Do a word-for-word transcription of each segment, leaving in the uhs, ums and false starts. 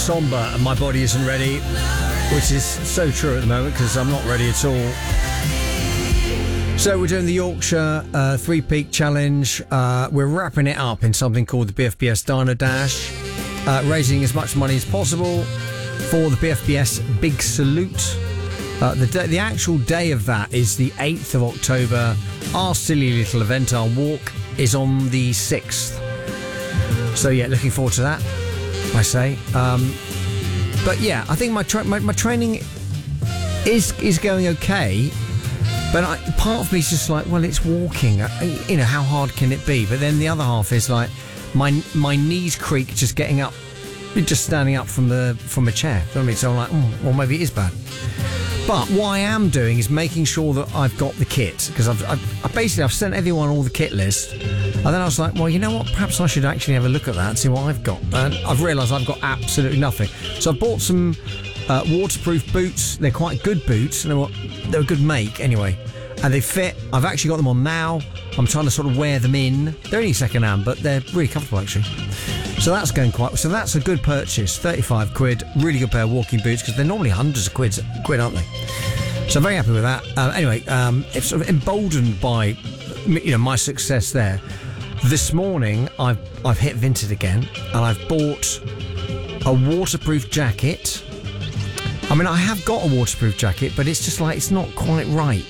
somber and my body isn't ready, which is so true at the moment because I'm not ready at all. So we're doing the Yorkshire uh, Three Peak Challenge. Uh, we're wrapping it up in something called the B F B S Diner Dash, uh, raising as much money as possible for the B F B S Big Salute. Uh, the, day, the actual day of that is the eighth of October. Our silly little event, our walk, is on the sixth. So yeah, looking forward to that, I say. Um, but yeah, I think my, tra- my my training is is going okay. But I, part of me is just like, well, it's walking. You know, how hard can it be? But then the other half is like, my my knees creak just getting up, just standing up from the from a chair. You know what I mean? So I'm like, oh, well, maybe it is bad. But what I am doing is making sure that I've got the kit, because I've, I've I basically I've sent everyone all the kit list, and then I was like, well, you know what? Perhaps I should actually have a look at that and see what I've got. And I've realised I've got absolutely nothing. So I bought some uh, waterproof boots. They're quite good boots, and they were they're a good make anyway, and they fit. I've actually got them on now. I'm trying to sort of wear them in. They're only second hand, but they're really comfortable actually. So that's going quite. So that's a good purchase. thirty-five quid, really good pair of walking boots because they're normally hundreds of quid, quid, aren't they? So I'm very happy with that. Uh, anyway, um, it's sort of emboldened by, you know, my success there. This morning, I've I've hit Vinted again, and I've bought a waterproof jacket. I mean, I have got a waterproof jacket, but it's just like it's not quite right.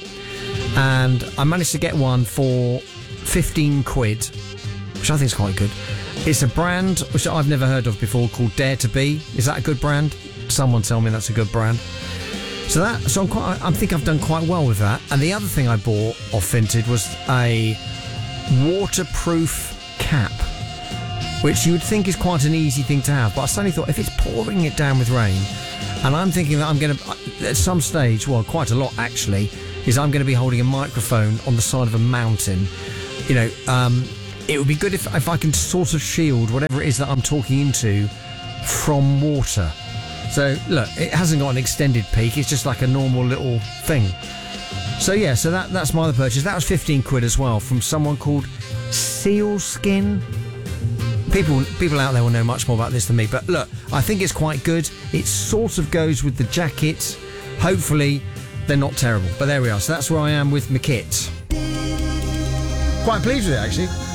And I managed to get one for fifteen quid, which I think is quite good. It's a brand which I've never heard of before called Dare to Be. Is that a good brand? Someone tell me that's a good brand. So that, so I'm quite, I think I've done quite well with that. And the other thing I bought off Vinted was a waterproof cap, which you would think is quite an easy thing to have. But I suddenly thought, if it's pouring it down with rain, and I'm thinking that I'm going to, at some stage, well, quite a lot actually, is I'm going to be holding a microphone on the side of a mountain. You know, um, it would be good if, if I can sort of shield whatever it is that I'm talking into from water. So, look, it hasn't got an extended peak. It's just like a normal little thing. So, yeah, so that that's my other purchase. That was fifteen quid as well from someone called Sealskin. People people out there will know much more about this than me. But, look, I think it's quite good. It sort of goes with the jacket. Hopefully, they're not terrible. But there we are. So that's where I am with my kit. Quite pleased with it, actually.